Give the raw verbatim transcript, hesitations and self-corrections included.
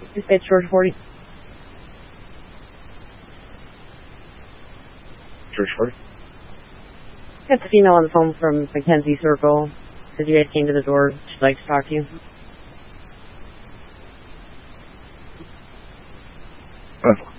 It's George forty. George forty? Got the female on the phone from Mackenzie Circle. Said you guys came to the door. She'd like to talk to you. Wonderful.